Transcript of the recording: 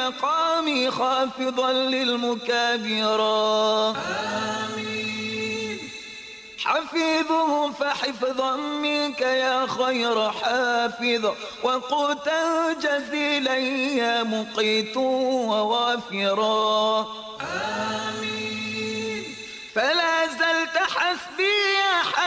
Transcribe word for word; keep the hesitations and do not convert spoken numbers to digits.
مقامي خافضا للمكابرا. آمين. حفيظه فحفظا منك يا خير حافظ، وقوتا جزيلا يا مقيت ووافرا. آمين.